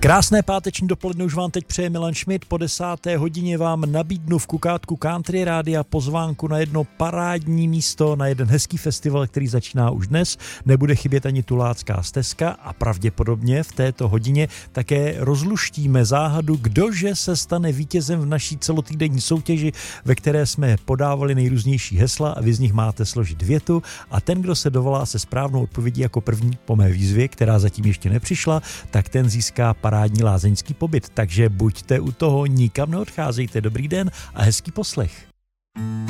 Krásné páteční dopoledne už vám teď přeje Milan Šmit. Po 10. hodině vám nabídnu v Kukátku Country Rádia pozvánku na jedno parádní místo, na jeden hezký festival, který začíná už dnes. Nebude chybět ani Tulácká stezka a pravděpodobně v této hodině také rozluštíme záhadu, kdože se stane vítězem v naší celotýdenní soutěži, ve které jsme podávali nejrůznější hesla a vy z nich máte složit větu a ten, kdo se dovolá se správnou odpovědí jako první po mé výzvě, která zatím ještě nepřišla, tak ten získá parádní lázeňský pobyt. Takže buďte u toho, nikam neodcházejte. Dobrý den a hezký poslech.